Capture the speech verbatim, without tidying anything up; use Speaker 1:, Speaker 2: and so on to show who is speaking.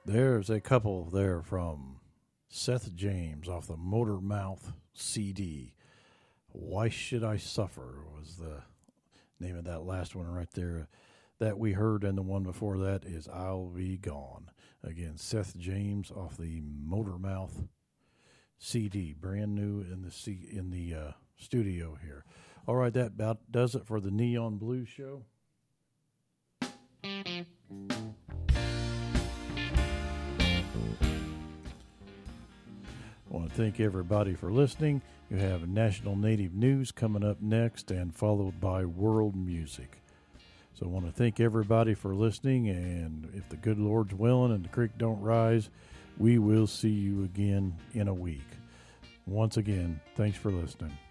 Speaker 1: There's a couple there from Seth James off the Motormouth C D. Why Should I Suffer was the name of that last one right there that we heard, and the one before that is I'll Be Gone. Again, Seth James off the Motormouth C D, brand new in the C, in the uh, studio here. All right, that about does it for the Neon Blues Show. I want to thank everybody for listening. You have National Native News coming up next and followed by World Music. So I want to thank everybody for listening, and if the good Lord's willing and the creek don't rise, we will see you again in a week. Once again, thanks for listening.